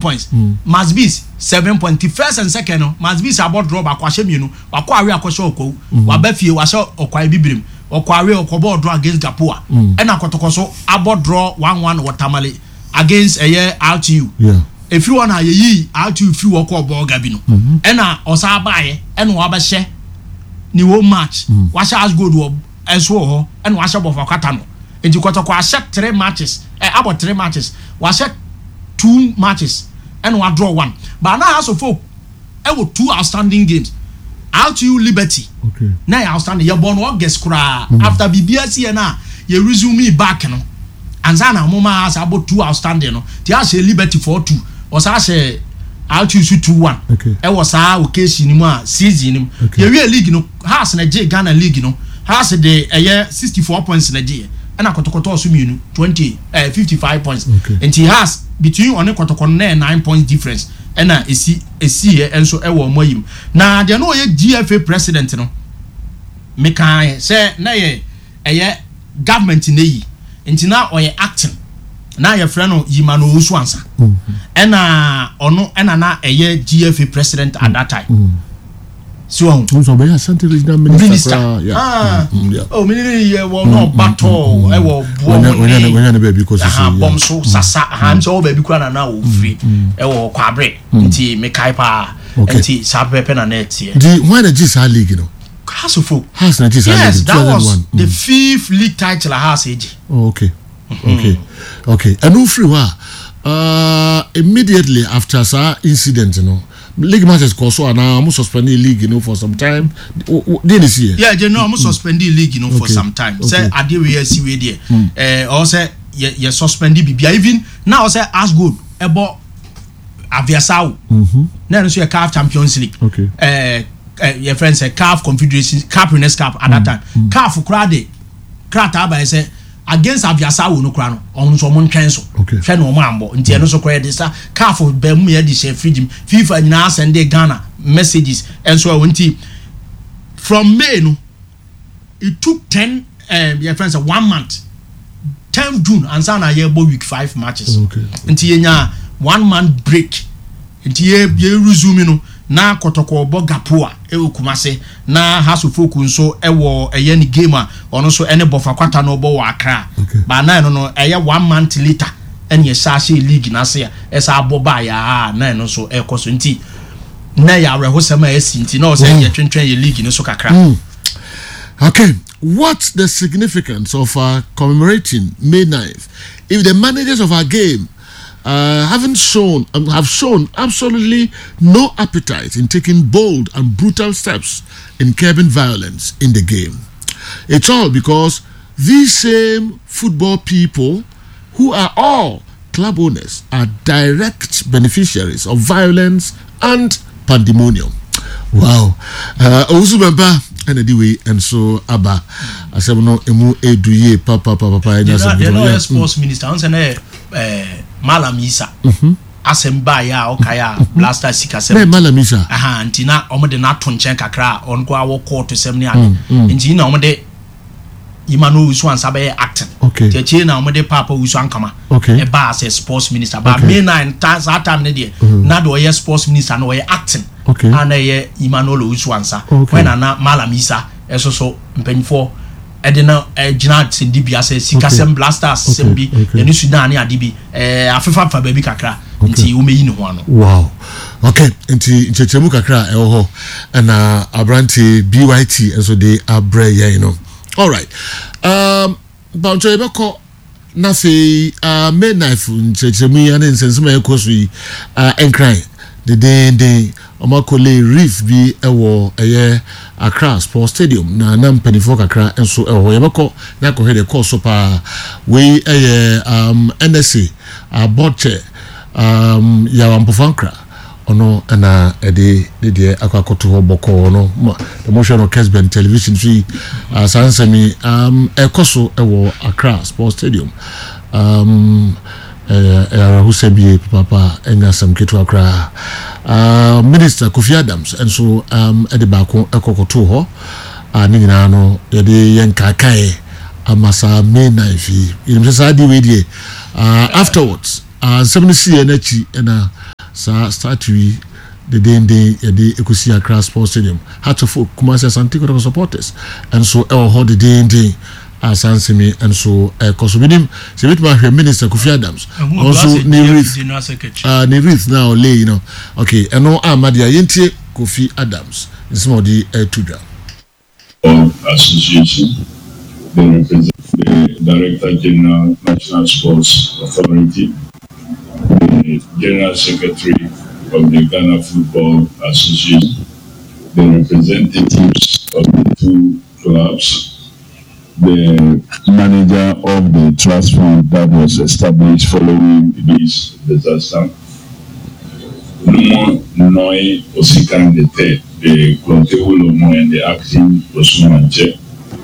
points. Must be 7 points. The first and second no must be about draw back kwashe mienu. Wakwa awe akwashe oko. Wabefie washe okwa ibibrim. Okwa awe okwa draw against Gapua. Ena kotokoso about draw 1-1 Watamale against RTU. Yeah. If you wanna ye RTU if you walk or ball gabino. Ena osa baye ena wabashe ni wo match. Washe as good wo eswo ena washe bofa kwatano. Enti kotoko ashe 3 matches. About 3 matches. Washe 2 matches and we draw 1. But now as of folk, I will 2 outstanding games. RTU Liberty. Okay. Now outstanding. You born August kura after BBS na you resume back no. And zana mama has about 2 outstanding no. Ti ase Liberty 4-2. Or say RTU 2-1. Okay. E was a occasion ni mo season ni. You real league no. Has na Ghana league no. Has the 64 points na J. And I kotokoto also mean 55 points. Okay. And he has between on a kotokoto 9 points difference. And a see and so ever more him. Now there no GFA president no. Mekai say na ye government in ye. And now or acting. Now your friend Yimano Uswansa. And ono and na GFA president at that time. So also be Asante regional minister. Oh, minister will not battle. I will when baby because bomb so sasa hands over baby kwana na free. I will kwabre nti mekaipa nti sabe pen na net here. Why the GSA league you know? Has of has na GSA league. Yes, that was the 5th league title has age. Oh, okay. And no free wa immediately after that incident you know. League matches also and now almost suspend the league you know for some time. Didn't see it? Yeah, you know almost suspend the league you know for some time. Say I did we see we there. Also you suspend the BBI even now say as good about Aviasau. Now so CAF Champions League. Okay. Your friend say CAF Confederation CAF Winners' Cup at that time. CAF crowd crata by say against Aviasau no krano on so mon twen so hwe no mambo nti eno so kra de sa CAF be mu ye di share freedom FIFA nyina send Ghana messages and so nti from May no it took 10 your friends 1 month 10 June and sana ye bo week 5 matches nti ye nya 1 month break nti ye resume no na kotoko bo Gapua e Kumase na haso foku nso e wo eye ni game a ono so ene bofa kwata no bo wa Accra ba na no eye 1 month later ene ye league na se e sa aboba ya na no so e koso nti na ya rehosema esi nti na o se ye twentwen ye league no so kakra. Okay, what's the significance of commemorating May 9th if the managers of our game have shown absolutely no appetite in taking bold and brutal steps in curbing violence in the game? It's all because these same football people, who are all club owners, are direct beneficiaries of violence and pandemonium. Wow. Osubemba anyway and so Abba asemo emu eduye papa the sports minister on say Malam Isa asemba ya okaya blaster sika sem Malam Isa ntina omode na to nchen kakra on kwa wo court sem ne ade ntina omode Imanu Uswansa be acting cheche na omode papa Uswankama e ba as sports minister but May 9 that time ne de na do ye sports minister no ye acting and ye Imanu Uswansa when na Malam Isa eso mpenfo edena gina sendibia se sikasem blasters sembi eni Sudan ne ade bi afefa fa baby kakra nti umeyi ne ho ano. Wow. Okay, nti nchechemu kakra ho na abranti BYT enso de abre ye you know. All right. Banjo ebeko na say May 9th nchechemu ya ne nsensema ekoso yi enkran de omakole reef bi ewo eye Accra Sports Stadium na nampanifo kakra enso ewo yebeko na ko hede course pa we eye NSA board chair ya wampofankra ono na ede de akwakoto ho boko no the motion of Kesben television fi sansami ekoso ewo Accra Sports Stadium who said be papa enya some keto Accra Minister Kofi Adams and so ede bako ekokoto ho ni nyina no ede yenkakae amasa May 9th imsasa di we die afterwards Some see energy and start to the day Ekusi Accra Sports Stadium. Had to folk Kumasi Asante supporters, and so hold the day Sansimi and so Kosovidim. So with my Minister Kofi Adams also Nerith now lay okay and no Amadia Yenti Kofi Adams is more the Tudra Association. They represent the Director General National Sports Authority, the General Secretary of the Ghana Football Association, the representatives of the two clubs, the manager of the trust fund that was established following this disaster, Numo Noi Osikan the Clonteulomo and the acting Osumanche.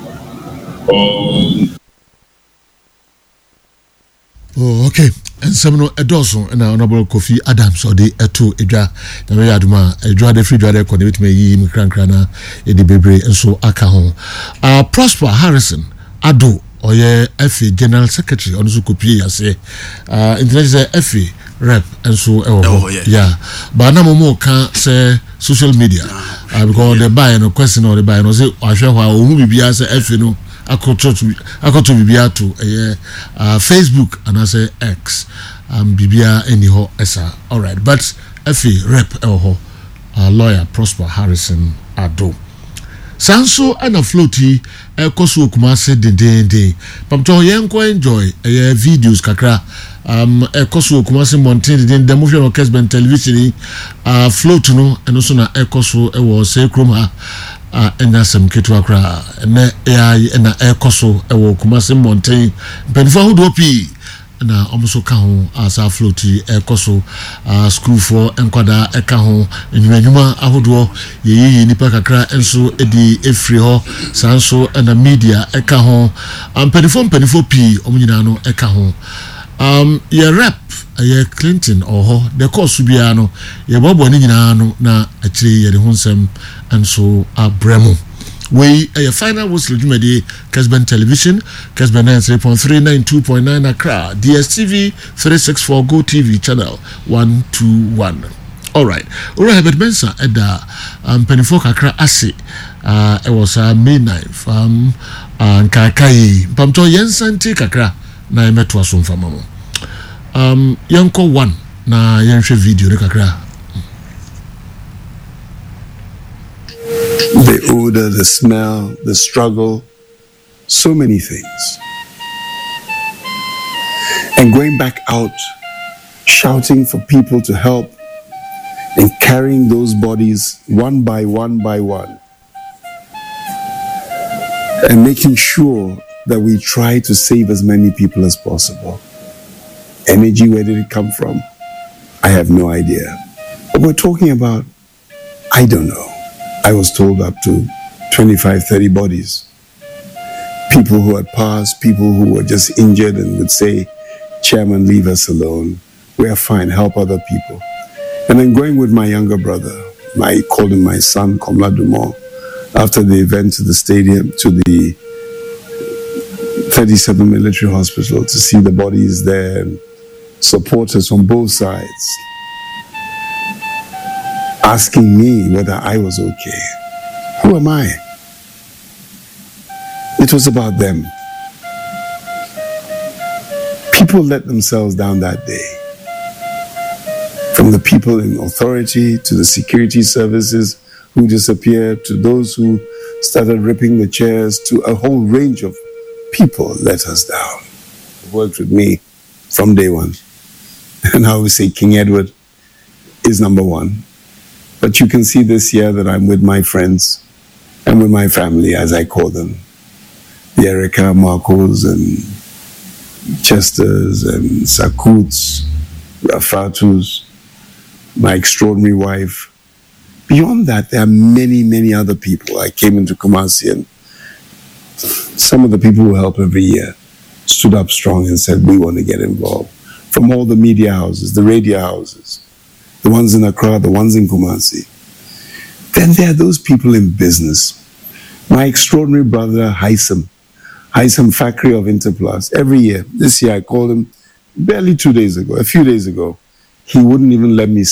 Oh, okay. And some no edoso and Honorable Kofi Adams or the eto edra na me aduma edra the free dware ko with me yi mi krankra e de bebre enso aka ho. Prosper Harrison Ado oye FA General Secretary on so kopie yase. International FA rep enso yeah. But na mo kan say social media because the buy no question or the buy no say ahwe hwa ohu bibia say FA no akoto bibia to Facebook and I say X bibia anyhow esa. All right, but FA rep lawyer Prosper Harrison Ado Sanso and a floaty koso Kumasi de pamto yenko enjoy videos kakra koso Kumasi Mountain den demotion of Kesben television float no and also na koso was say kroma ena sem ketu akra na AI na ekoso ewo Kumasi Mountain benfo ho do pi na omuso ka ho asa floati ekoso school for enkwada eka ho enwanyuma ahodo yeyi nipa kakra enso edi efri ho sanso na media eka ho penifo pi omunyina no eka ho ye rep ye Clinton oho the course bia no ye bobo ni nyina no na akire ye de honsem enso abremo we a final whistle jumedi Kesben Television Kesben 93.3 92.9 Accra DSTV 364 Go TV channel 121. All right, ora Herbert Mensah eda penifo kakra ase it was May 9th nkakai pamto yensanti kakra na emeto asomfa mamo yanko 1 na yenhwe video ne kakra. The odor, the smell, the struggle, so many things. And going back out, shouting for people to help, and carrying those bodies one by one, and making sure that we try to save as many people as possible. Energy, where did it come from? I have no idea. But we're talking about, I don't know. I was told up to 25, 30 bodies. People who had passed, people who were just injured and would say, Chairman, leave us alone. We are fine, help other people. And then going with my younger brother, I called him my son, Komla Dumont, after the event to the stadium, to the 37 military hospital to see the bodies there and supporters on both sides asking me whether I was okay. Who am I? It was about them. People let themselves down that day. From the people in authority to the security services who disappeared to those who started ripping the chairs to a whole range of people let us down. Worked with me from day one. And I always say King Edward is number one. But you can see this year that I'm with my friends and with my family, as I call them. The Erica Marcos and Chesters and Sakuts, Rafatus, my extraordinary wife. Beyond that, there are many, many other people. I came into Kumasi and some of the people who help every year stood up strong and said, we want to get involved. From all the media houses, the radio houses, the ones in Accra, the ones in Kumasi. Then there are those people in business. My extraordinary brother, Haitham Fakri of Interplus. Every year, this year I called him barely 2 days ago, a few days ago, he wouldn't even let me